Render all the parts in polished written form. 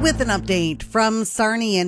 With an update from Sarnia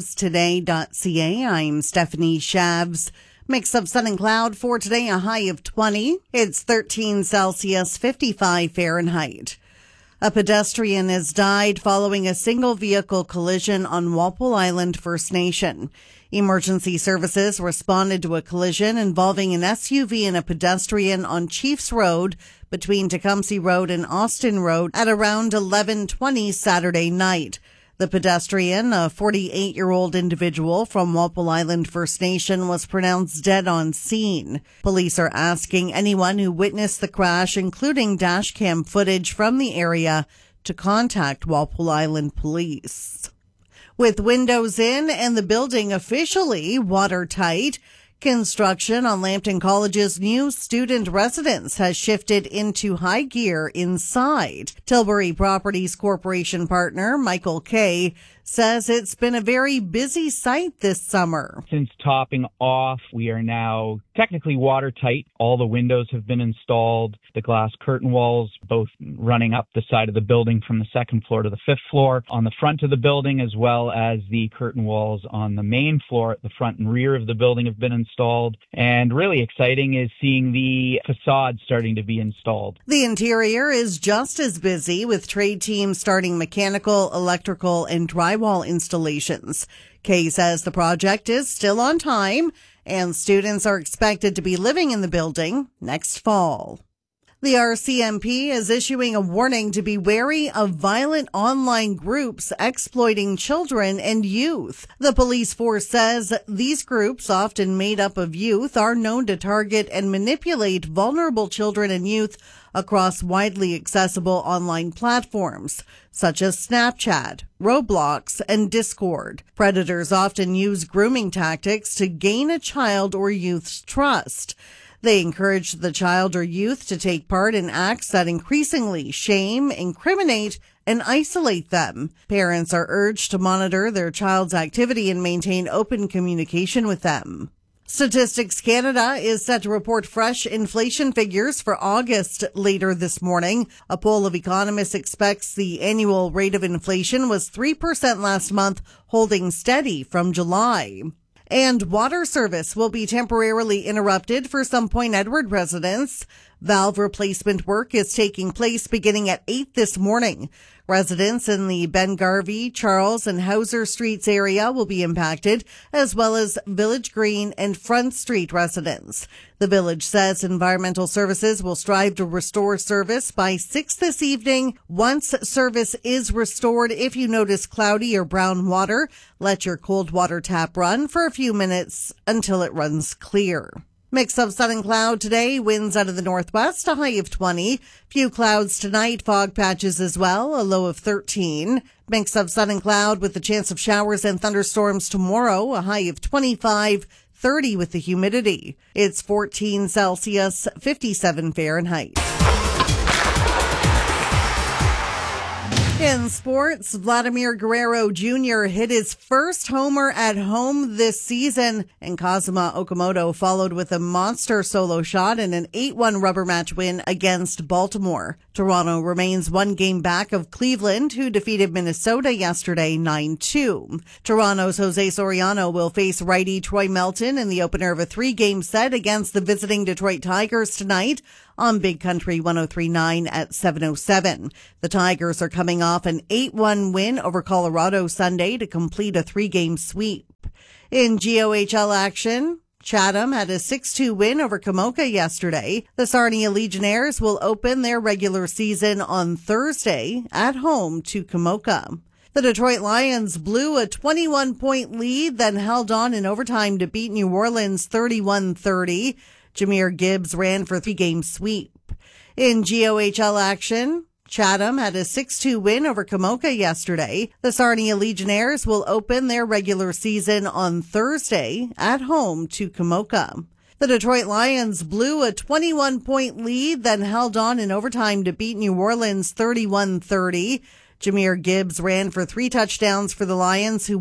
Newstoday.ca, I'm Stephanie Shavs. Mix of sun and cloud for today, a high of 20. It's 13 Celsius, 55 Fahrenheit. A pedestrian has died following a single vehicle collision on Walpole Island First Nation. Emergency services responded to a collision involving an SUV and a pedestrian on Chiefs Road between Tecumseh Road and Austin Road at around 11:20 Saturday night. The pedestrian, a 48-year-old individual from Walpole Island First Nation, was pronounced dead on scene. Police are asking anyone who witnessed the crash, including dashcam footage from the area, to contact Walpole Island Police. With windows in and the building officially watertight, construction on Lambton College's new student residence has shifted into high gear inside. Tilbury Properties Corporation partner Michael Kay says it's been a very busy site this summer. Since topping off, we are now technically watertight. All the windows have been installed. The glass curtain walls, both running up the side of the building from the second floor to the fifth floor, on the front of the building, as well as the curtain walls on the main floor at the front and rear of the building have been installed. And really exciting is seeing the facade starting to be installed. The interior is just as busy, with trade teams starting mechanical, electrical, and drywall installations. Kay says the project is still on time, and students are expected to be living in the building next fall. The RCMP is issuing a warning to be wary of violent online groups exploiting children and youth. The police force says these groups, often made up of youth, are known to target and manipulate vulnerable children and youth across widely accessible online platforms such as Snapchat, Roblox, and Discord. Predators often use grooming tactics to gain a child or youth's trust. They encourage the child or youth to take part in acts that increasingly shame, incriminate, and isolate them. Parents are urged to monitor their child's activity and maintain open communication with them. Statistics Canada is set to report fresh inflation figures for August later this morning. A poll of economists expects the annual rate of inflation was 3% last month, holding steady from July. And water service will be temporarily interrupted for some Point Edward residents. Valve replacement work is taking place beginning at 8 this morning. Residents in the Ben Garvey, Charles, and Hauser Streets area will be impacted, as well as Village Green and Front Street residents. The village says environmental services will strive to restore service by 6 this evening. Once service is restored, if you notice cloudy or brown water, let your cold water tap run for a few minutes until it runs clear. Mix of sun and cloud today, winds out of the northwest, a high of 20. Few clouds tonight, fog patches as well, a low of 13. Mix of sun and cloud with the chance of showers and thunderstorms tomorrow, a high of 25, 30 with the humidity. It's 14 Celsius, 57 Fahrenheit. In sports, Vladimir Guerrero Jr. hit his first homer at home this season, and Kazuma Okamoto followed with a monster solo shot in an 8-1 rubber match win against Baltimore. Toronto remains one game back of Cleveland, who defeated Minnesota yesterday 9-2. Toronto's Jose Soriano will face righty Troy Melton in the opener of a 3-game set against the visiting Detroit Tigers tonight on Big Country 103.9 at 7:07. The Tigers are coming off an 8-1 win over Colorado Sunday to complete a 3-game sweep. In GOHL action, Chatham had a 6-2 win over Kamoka yesterday. The Sarnia Legionnaires will open their regular season on Thursday at home to Kamoka. The Detroit Lions blew a 21-point lead, then held on in overtime to beat New Orleans 31-30. Jahmyr Gibbs ran for a 3-game sweep. In GOHL action, Chatham had a 6-2 win over Kamoka yesterday. The Sarnia Legionnaires will open their regular season on Thursday at home to Kamoka. The Detroit Lions blew a 21-point lead, then held on in overtime to beat New Orleans 31-30. Jahmyr Gibbs ran for 3 touchdowns for the Lions, who